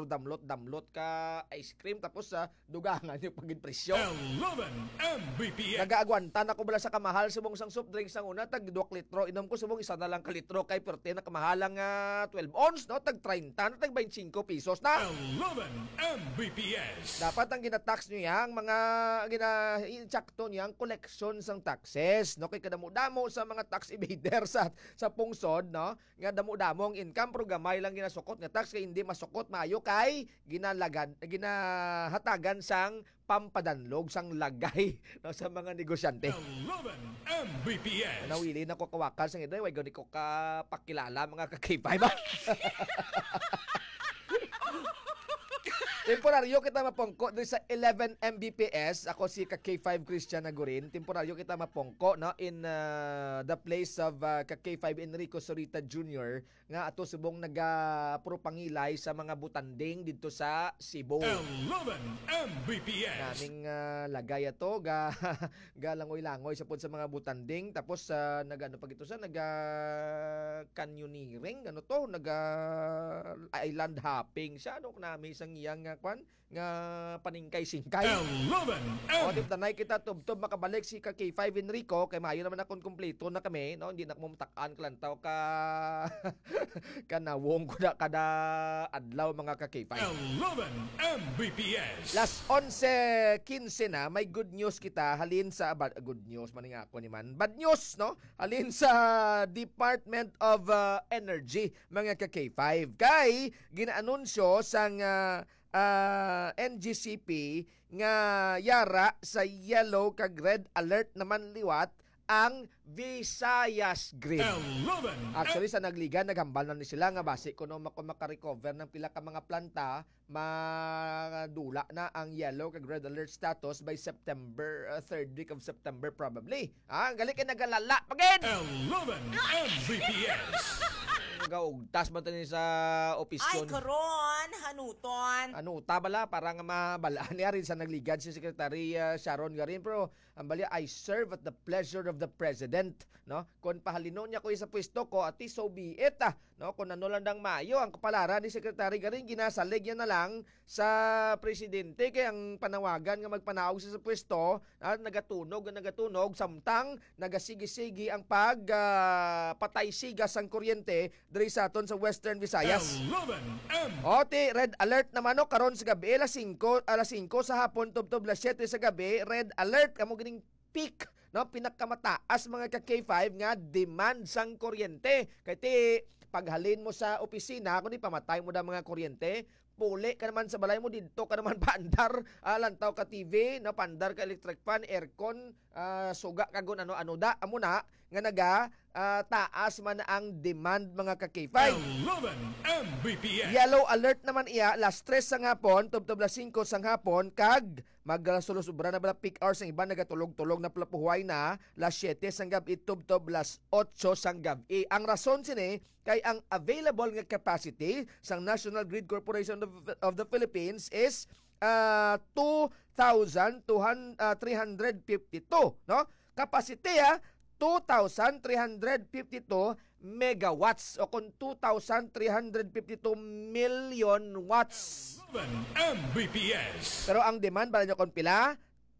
puro damlot ka ice cream tapos sa dugangan yung pagin presyo. 11 Mbps. Nagaagwantan ako bala sa kamahal subong sang soft drinks sang una tag 2 litro inom ko subong isa na lang ka litro kay perti na kamahalang 12 ounce no tag 30 na tag 25 pesos na. 11 Mbps. Dapat ang ginatax nyo yang mga gina-insakto niyang collection sang taxes no kay kadamo-damo sa mga tax evader sa pungsod no nga damo-damo ang income pero gamay lang ginasukot nga tax kay hindi masukot maayo kay ginahatagan sang pampadanlog sang lagay no, sa mga negosyante. 11 Mbps. Nawili na ko kawakan sang ito way gani ko kapakilala mga ka-K5 ba? Temporaryo kita mapongko dito sa 11 Mbps. Ako si K5 Christian Agurin. Temporaryo kita mapongko no in the place of K5 Enrico Sorita Jr. nga ato subong nagapropangilay sa mga butanding dito sa Cebu. 11 Mbps. Naming lagay ato ga langoy-langoy sa pud sa mga butanding tapos nagano pag ito sa canyoneering ano to island hopping siya ano nami sang iyang kwan nga paningkay-singkay. 11 O tip tanay kita tub makabalik si K5 Enrico kay maayo naman akong kumpleto na kami no hindi na mo matakan klantaw ka kanawong ko na kada adlaw mga K5. 11 Mbps. Last 11:15 na may good news kita halin sa good news maning ako ni man bad news no halin sa Department of Energy mga K5 kay ginaanunsyo sang NGCP nga yara sa yellow kag red alert naman liwat ang Visayas Grid. 11 Actually sa nagligan naghambal na ni sila nga base kuno maka-recover ng pila ka mga planta madula na ang yellow kag red alert status by September 3rd week of September probably. Gali kay nagalala pagin. 11 Mbps. Nagaugtas man tani sa opisyon. Ay, karon, hanuton. Ano, tabala para nga mabalaan niya rin sa nagligad si Secretary Sharon Garin. Pero, ang bali, I serve at the pleasure of the President. No? Kung pahalino niya ko sa pwesto ko, at so be it. No? Kung ano lang dang mayo, ang kapalaran ni Secretary Garin, ginasalig niya na lang sa Presidente. Kaya ang panawagan nga magpanaog sa pwesto, nagatunog, samtang nagasigi-sigi ang patay sigas ang kuryente diri sa aton sa Western Visayas. 11 Ti red alert naman no karon sa gabi alas 5 sa hapon tubtob alas 7 sa gabi red alert kamo gining peak no pinakamataas mga K5 nga demand sang kuryente kay ti paghalin mo sa opisina kundi pamatay mo da mga kuryente puli ka naman sa balay mo didto ka naman pandar lantaw ka TV na pandar ka electric fan aircon suga kagon ano da amo na nga taas man ang demand mga K5. 11 Mbps. Yellow alert naman iya alas 3 sa hapon tubtob alas 5 sa hapon kag magsulo-sobra na bala peak hours ang iba nagatulog-tulog na plapuhuay na alas 7 sa gabi tubtob alas 8 sa gabi. Ang rason sini kay ang available nga capacity sang National Grid Corporation of the Philippines is 2,352 no capacity 2,352 megawatts o kung 2,352 million watts. 11 Mbps. Pero ang demand bala nyo kung pila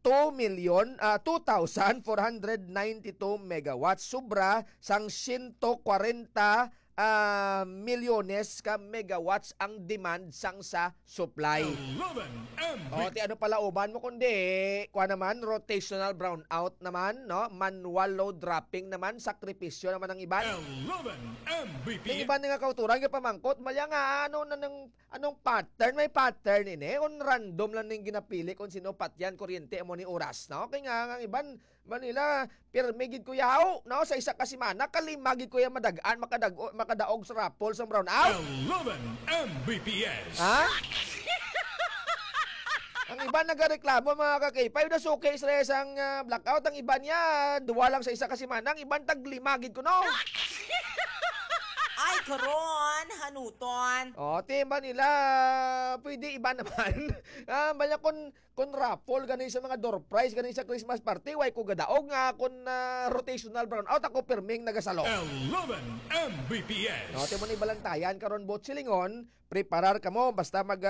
2,492 megawatts sobra sang 140 milyones ka megawatts ang demand sang sa supply. 11 O, ti ano pala uban mo kundi kuha naman rotational brownout naman no manual load dropping naman sakripisyo naman ang iban. 11 Mbps. Yung iban nga kauturan nga pamangkot maya nga anong pattern may pattern ini on random lang ning ginapili kung sino patyan kuryente mo ni oras no kay nga ang iban Manila pirmigid ko yaw no sa isa ka semana kalimagid ko ya madagaan makadaog sa raffle sa brownout. 11 Mbps. Ha? Ang iba nagareklamo mga K5 na suki sa isang blackout. Ang iba niya, duwa lang sa isa kasi manang. Ibang taglimagid ko, no? Ay, karon, hanuton. O, timba nila, pwede iba naman. Banya kung raffle, ganun sa mga door prize, ganun sa Christmas party, way ko gadaog nga, kung rotational brownout, ako perming nagasalo. 11 Mbps. O, timba ni balantayan, karon bot silingon, preparar ka mo, basta